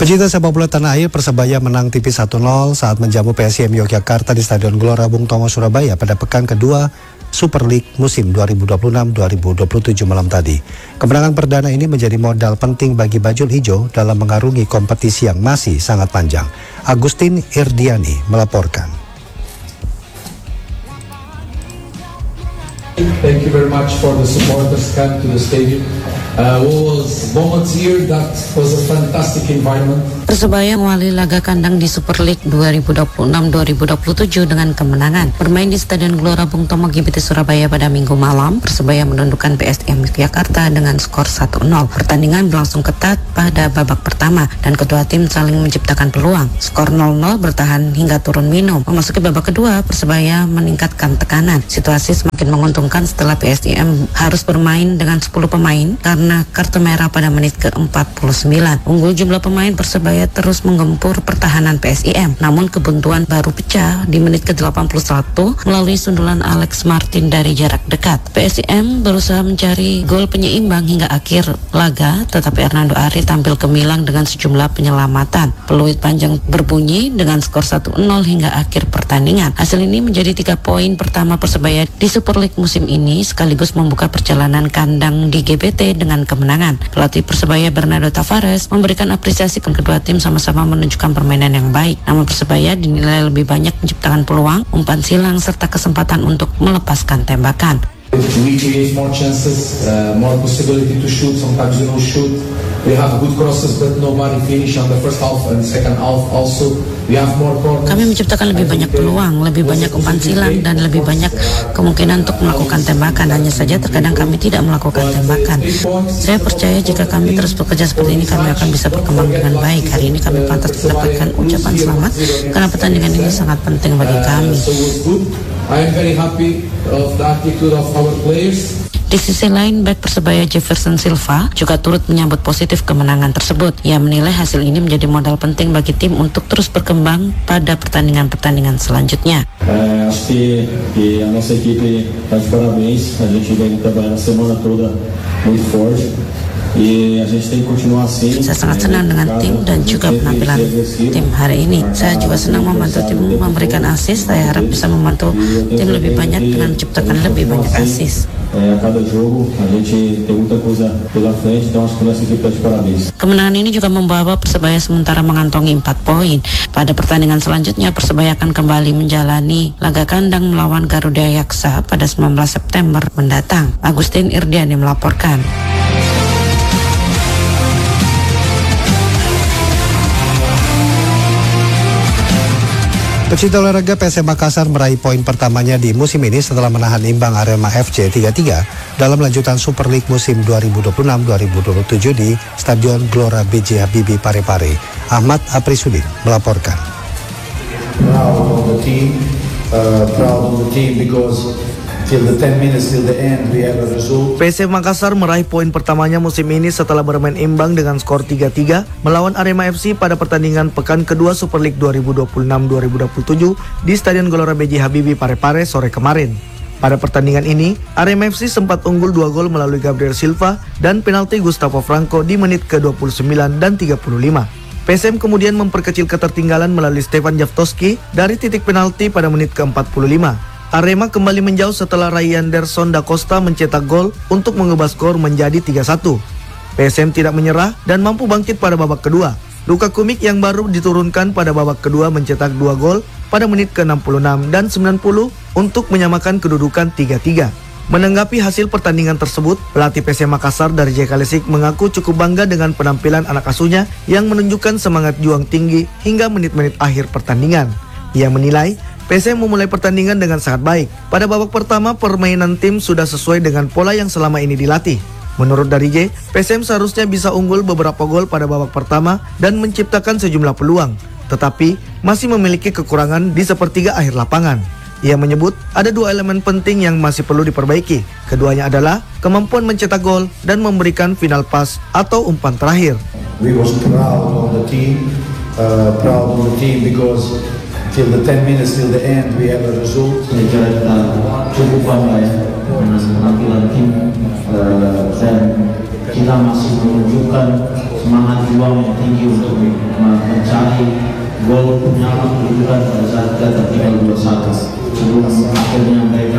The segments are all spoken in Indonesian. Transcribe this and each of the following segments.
Pecinta sepak bola tanah air, Persebaya menang tipis 1-0 saat menjamu PSIM Yogyakarta di Stadion Gelora Bung Tomo Surabaya pada pekan kedua Super League musim 2026-2027 malam tadi. Kemenangan perdana ini menjadi modal penting bagi Bajul Hijau dalam mengarungi kompetisi yang masih sangat panjang. Agustin Irdiani melaporkan. Thank you very much for the supporters come to the stadium. Was moments here that was a fantastic environment. Persebaya mengawali laga kandang di Super League 2026-2027 dengan kemenangan. Bermain di Stadion Gelora Bung Tomo GBT Surabaya pada Minggu malam, Persebaya menundukkan PSIM Yogyakarta dengan skor 1-0. Pertandingan berlangsung ketat pada babak pertama dan kedua tim saling menciptakan peluang. Skor 0-0 bertahan hingga turun minum. Memasuki babak kedua, Persebaya meningkatkan tekanan. Situasi semakin menguntungkan setelah PSIM harus bermain dengan 10 pemain karena kartu merah pada menit ke-49. Unggul jumlah pemain, Persebaya terus menggempur pertahanan PSIM. Namun kebuntuan baru pecah di menit ke-81 melalui sundulan Alex Martin dari jarak dekat. PSIM berusaha mencari gol penyeimbang hingga akhir laga, tetapi Hernando Ari tampil gemilang dengan sejumlah penyelamatan. Peluit panjang berbunyi dengan skor 1-0 hingga akhir pertandingan. Hasil ini menjadi 3 poin pertama Persebaya di Super League musim ini, sekaligus membuka perjalanan kandang di GBT dengan kemenangan. Pelatih Persebaya Bernardo Tavares memberikan apresiasi ke kedua tim sama-sama menunjukkan permainan yang baik. Namun Persebaya dinilai lebih banyak menciptakan peluang, umpan silang serta kesempatan untuk melepaskan tembakan. We create more chances, more possibility to shoot. Sometimes we don't shoot. We have good crosses, but nobody finish on the first half and second half. Also, we have more corners. Kami menciptakan lebih banyak peluang, lebih banyak umpan silang, dan lebih banyak kemungkinan untuk melakukan tembakan. Hanya saja terkadang kami tidak melakukan tembakan. Saya percaya jika kami terus bekerja seperti ini, kami akan bisa berkembang dengan baik. Hari ini kami pantas mendapatkan ucapan selamat karena pertandingan ini sangat penting bagi kami. I am very happy of the attitude of our players. Di sisi lain, bek Persebaya Jefferson Silva juga turut menyambut positif kemenangan tersebut. Ia menilai hasil ini menjadi modal penting bagi tim untuk terus berkembang pada pertandingan-pertandingan selanjutnya. Acho que a nossa equipe está de parabéns. A gente vem trabalhando a semana toda muito forte. Saya sangat senang dengan tim dan juga penampilan tim hari ini. Saya juga senang membantu tim memberikan assist. Saya harap bisa membantu tim lebih banyak dengan menciptakan lebih banyak assist. Kemenangan ini juga membawa Persebaya sementara mengantongi 4 poin. Pada pertandingan selanjutnya, Persebaya akan kembali menjalani laga kandang melawan Garuda Yaksa pada 19 September mendatang. Agustin Irdiani melaporkan. Pecinta olahraga, PSM Makassar meraih poin pertamanya di musim ini setelah menahan imbang Arema FC 3-3 dalam lanjutan Super League musim 2026-2027 di Stadion Gelora B.J. Habibie Parepare. Ahmad Aprisudin melaporkan. Proud of the team because till the 10 minutes till the end we have a result. PSM Makassar meraih poin pertamanya musim ini setelah bermain imbang dengan skor 3-3 melawan Arema FC pada pertandingan pekan kedua Super League 2026-2027 di Stadion Gelora B.J. Habibie Parepare sore kemarin. Pada pertandingan ini, Arema FC sempat unggul 2 gol melalui Gabriel Silva dan penalti Gustavo Franco di menit ke-29 dan 35. PSM kemudian memperkecil ketertinggalan melalui Stefan Javtoski dari titik penalti pada menit ke-45. Arema kembali menjauh setelah Ryanderson da Costa mencetak gol untuk mengubah skor menjadi 3-1. PSM tidak menyerah dan mampu bangkit pada babak kedua. Luka Kumik yang baru diturunkan pada babak kedua mencetak 2 gol pada menit ke-66 dan 90 untuk menyamakan kedudukan 3-3. Menanggapi hasil pertandingan tersebut, pelatih PSM Makassar dari J. Kalesik mengaku cukup bangga dengan penampilan anak asuhnya yang menunjukkan semangat juang tinggi hingga menit-menit akhir pertandingan. Ia menilai PSM memulai pertandingan dengan sangat baik. Pada babak pertama, permainan tim sudah sesuai dengan pola yang selama ini dilatih. Menurut dari J, PSM seharusnya bisa unggul beberapa gol pada babak pertama dan menciptakan sejumlah peluang, tetapi masih memiliki kekurangan di sepertiga akhir lapangan. Ia menyebut ada 2 elemen penting yang masih perlu diperbaiki. Keduanya adalah kemampuan mencetak gol dan memberikan final pass atau umpan terakhir. We was proud of the team because till the 10 minutes till the end we have a result. Saya kira kita cukup bangga ya dengan penampilan tim dan kita masih menunjukkan semangat juang yang tinggi untuk mencari gol penyelamat kedudukan pada saat kita tertinggal 2-1 sebelum akhirnya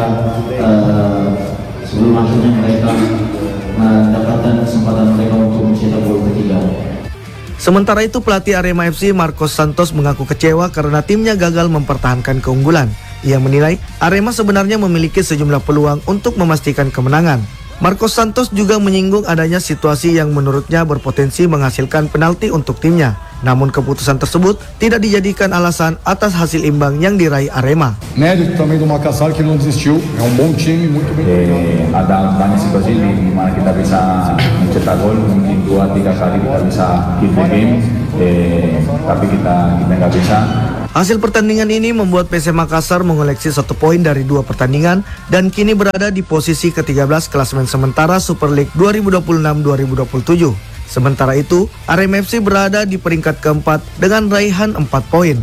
mereka mendapatkan kesempatan mereka untuk mencetak gol ketiga. Sementara itu pelatih Arema FC Marcos Santos mengaku kecewa karena timnya gagal mempertahankan keunggulan. Ia menilai Arema sebenarnya memiliki sejumlah peluang untuk memastikan kemenangan. Marcos Santos juga menyinggung adanya situasi yang menurutnya berpotensi menghasilkan penalti untuk timnya. Namun keputusan tersebut tidak dijadikan alasan atas hasil imbang yang diraih Arema. Mérito também do Makassar que não desistiu. É bom time, muito bem treinado. Ada banyak situasi di mana kita bisa mencetak gol, mungkin 2-3 kali kita bisa keep the game, tapi kita nggak bisa. Hasil pertandingan ini membuat PSM Makassar mengoleksi 1 poin dari 2 pertandingan dan kini berada di posisi ke-13 klasemen sementara Super League 2026-2027. Sementara itu, Arema FC berada di peringkat keempat dengan raihan 4 poin.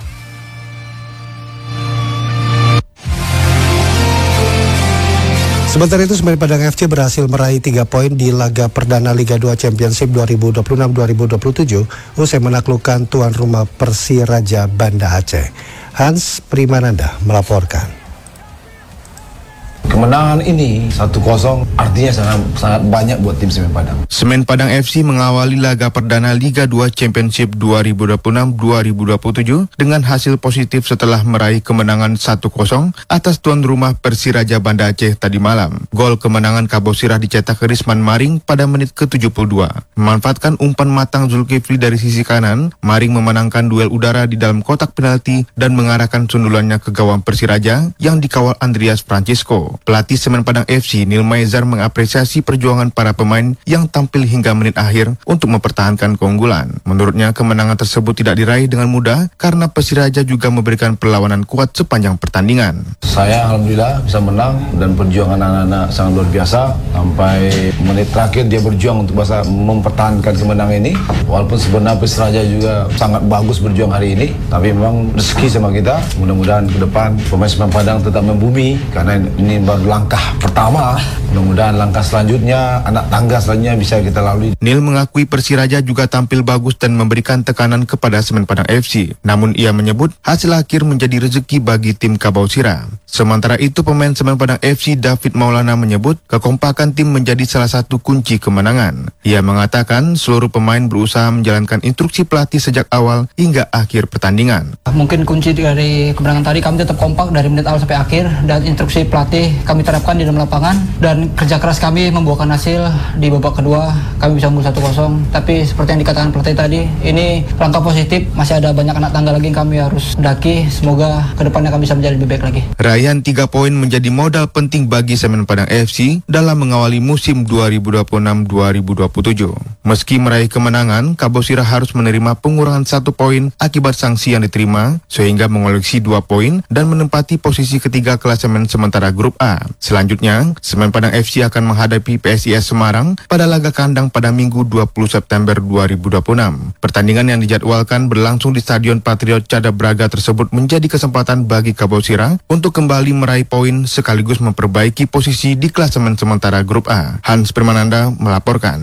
Sementara itu, Semen Padang FC berhasil meraih 3 poin di laga perdana Liga 2 Championship 2026-2027 usai menaklukkan tuan rumah Persiraja Banda Aceh. Hans Primananda melaporkan. Kemenangan ini 1-0 artinya sangat banyak buat tim Semen Padang. Semen Padang FC mengawali laga perdana Liga 2 Championship 2026-2027 dengan hasil positif setelah meraih kemenangan 1-0 atas tuan rumah Persiraja Banda Aceh tadi malam. Gol kemenangan Kabosirah dicetak Risman Maring pada menit ke-72. Memanfaatkan umpan matang Zulkifli dari sisi kanan, Maring memenangkan duel udara di dalam kotak penalti dan mengarahkan sundulannya ke gawang Persiraja yang dikawal Andreas Francisco. Pelatih Semen Padang FC Nil Maizar mengapresiasi perjuangan para pemain yang tampil hingga menit akhir untuk mempertahankan keunggulan. Menurutnya kemenangan tersebut tidak diraih dengan mudah karena Persiraja juga memberikan perlawanan kuat sepanjang pertandingan. Saya alhamdulillah bisa menang dan perjuangan anak-anak sangat luar biasa. Sampai menit terakhir dia berjuang untuk bisa mempertahankan kemenangan ini. Walaupun sebenarnya Persiraja juga sangat bagus berjuang hari ini, tapi memang rezeki sama kita. Mudah-mudahan ke depan pemain Semen Padang tetap membumi karena ini baru langkah pertama. Mudah-mudahan langkah selanjutnya, anak tangga selanjutnya bisa kita lalui. Nil mengakui Persiraja juga tampil bagus dan memberikan tekanan kepada Semen Padang FC. Namun ia menyebut hasil akhir menjadi rezeki bagi tim Kabosirah. Sementara itu pemain Semen Padang FC David Maulana menyebut kekompakan tim menjadi salah satu kunci kemenangan. Ia mengatakan seluruh pemain berusaha menjalankan instruksi pelatih sejak awal hingga akhir pertandingan. Mungkin kunci dari kemenangan tadi kami tetap kompak dari menit awal sampai akhir dan instruksi pelatih kami terapkan di dalam lapangan dan kerja keras kami membuahkan hasil. Di babak kedua kami bisa unggul 1-0, tapi seperti yang dikatakan pelatih tadi, ini langkah positif, masih ada banyak anak tangga lagi yang kami harus daki. Semoga kedepannya kami bisa menjadi lebih baik lagi. Raihan 3 poin menjadi modal penting bagi Semen Padang FC dalam mengawali musim 2026-2027. Meski meraih kemenangan, Kabosirah harus menerima pengurangan 1 poin akibat sanksi yang diterima sehingga mengoleksi 2 poin dan menempati posisi ketiga klasemen sementara grup A. Selanjutnya, Semen Padang FC akan menghadapi PSIS Semarang pada laga kandang pada Minggu 20 September 2026. Pertandingan yang dijadwalkan berlangsung di Stadion Patriot Cada Braga tersebut menjadi kesempatan bagi Kabosirah untuk kembali meraih poin sekaligus memperbaiki posisi di klasemen sementara grup A. Hans Primananda melaporkan.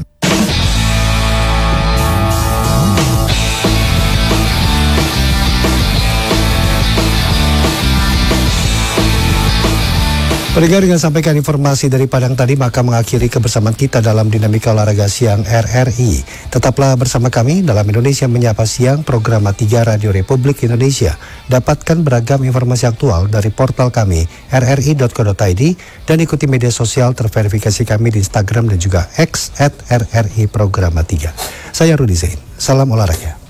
Pendengar, dengan sampaikan informasi dari Padang tadi, maka mengakhiri kebersamaan kita dalam Dinamika Olahraga Siang RRI. Tetaplah bersama kami dalam Indonesia Menyapa Siang, program 3 Radio Republik Indonesia. Dapatkan beragam informasi aktual dari portal kami rri.co.id dan ikuti media sosial terverifikasi kami di Instagram dan juga X @RRI Programa 3. Saya Rudi Zain, salam olahraga.